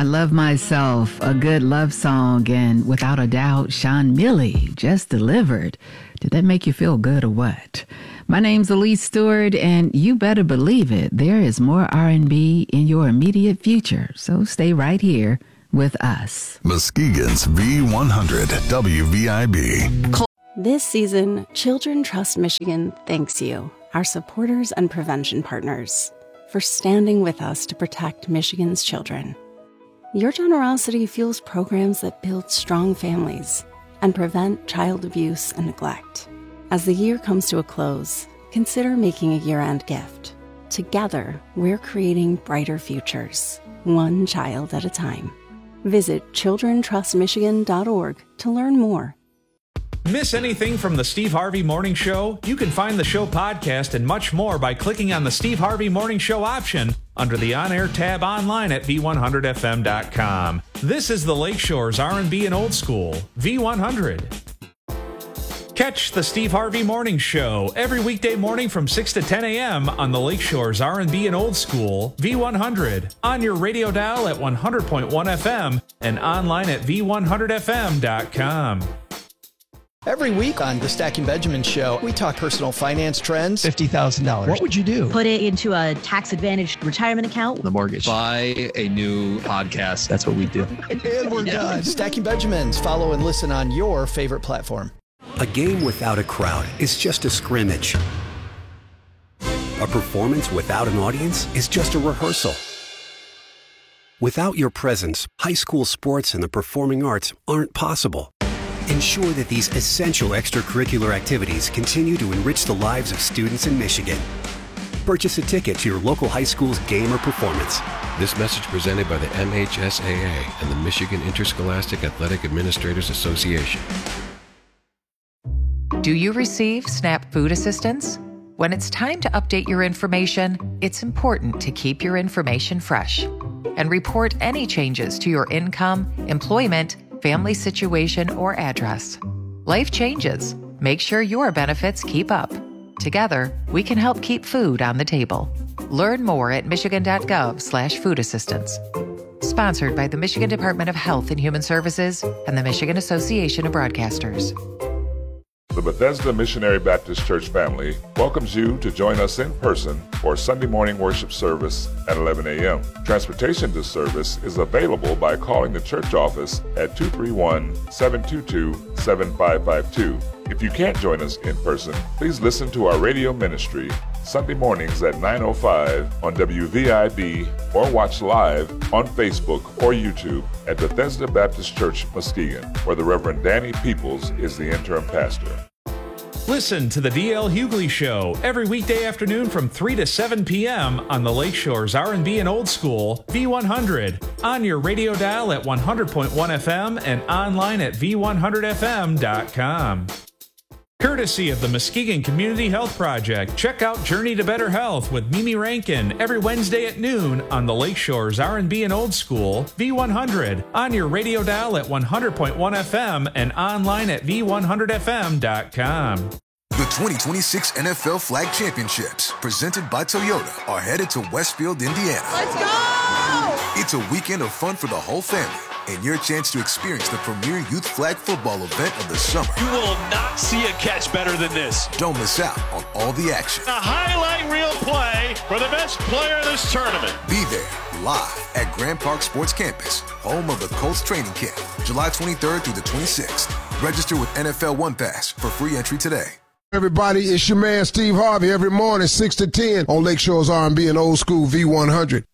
I love myself a good love song, and without a doubt, Sean Milley just delivered. Did that make you feel good or what? My name's Elise Stewart, and you better believe it, there is more R&B in your immediate future, so stay right here with us. Muskegon's V100 WVIB. This season, Children Trust Michigan thanks you, our supporters and prevention partners, for standing with us to protect Michigan's children. Your generosity fuels programs that build strong families and prevent child abuse and neglect. As the year comes to a close, consider making a year-end gift. Together, we're creating brighter futures, one child at a time. Visit childrentrustmichigan.org to learn more. Miss anything from the Steve Harvey Morning Show? You can find the show podcast and much more by clicking on the Steve Harvey Morning Show option under the on-air tab online at v100fm.com. This is the Lakeshore's R&B and Old School, V100. Catch the Steve Harvey Morning Show every weekday morning from 6 to 10 a.m. on the Lakeshore's R&B and Old School, V100, on your radio dial at 100.1 FM and online at v100fm.com. Every week on the Stacking Benjamin Show, we talk personal finance trends. $50,000. What would you do? Put it into a tax-advantaged retirement account. The mortgage. Buy a new podcast. That's what we do. And we're done. Stacking Benjamins. Follow and listen on your favorite platform. A game without a crowd is just a scrimmage. A performance without an audience is just a rehearsal. Without your presence, high school sports and the performing arts aren't possible. Ensure that these essential extracurricular activities continue to enrich the lives of students in Michigan. Purchase a ticket to your local high school's game or performance. This message presented by the MHSAA and the Michigan Interscholastic Athletic Administrators Association. Do you receive SNAP food assistance? When it's time to update your information, it's important to keep your information fresh and report any changes to your income, employment, family situation, or address. Life changes. Make sure your benefits keep up. Together, we can help keep food on the table. Learn more at michigan.gov/food assistance. Sponsored by the Michigan Department of Health and Human Services and the Michigan Association of Broadcasters. The Bethesda Missionary Baptist Church family welcomes you to join us in person for Sunday morning worship service at 11 a.m. Transportation to service is available by calling the church office at 231-722-7552. If you can't join us in person, please listen to our radio ministry Sunday mornings at 9:05 on WVIB or watch live on Facebook or YouTube at Bethesda Baptist Church, Muskegon, where the Reverend Danny Peoples is the interim pastor. Listen to the D.L. Hughley Show every weekday afternoon from 3 to 7 p.m. on the Lakeshore's R&B and Old School, V100, on your radio dial at 100.1 FM and online at v100fm.com. Courtesy of the Muskegon Community Health Project, check out Journey to Better Health with Mimi Rankin every Wednesday at noon on the Lakeshore's R&B and Old School, V100, on your radio dial at 100.1 FM and online at v100fm.com. The 2026 NFL Flag Championships, presented by Toyota, are headed to Westfield, Indiana. Let's go! It's a weekend of fun for the whole family, and your chance to experience the premier youth flag football event of the summer. You will not see a catch better than this. Don't miss out on all the action. A highlight reel play for the best player of this tournament. Be there live at Grand Park Sports Campus, home of the Colts training camp, July 23rd through the 26th. Register with NFL One Pass for free entry today. Everybody, it's your man Steve Harvey every morning, 6 to 10 on Lakeshore's R&B and Old School V100.